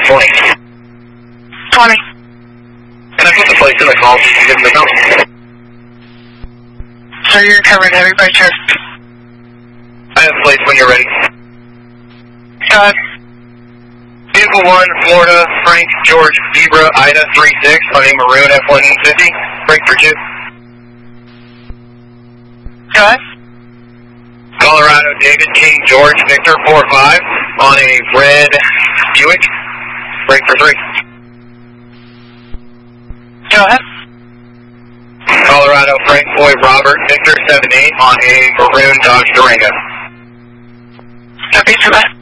20. 20. Can I put the plates in the call so you can give them the number? So you're covering heavy by chest. I have plates when you're ready. Go ahead. Vehicle 1, Florida, Frank, George, Zebra, Ida, 36, on a maroon F-150. Break for 2. Go ahead. Colorado, David, King, George, Victor, 45, on a red Buick. Break for 3. Go ahead. Colorado, Frank, Boy, Robert, Victor, 78, on a maroon Dodge Durango. Copy, for that.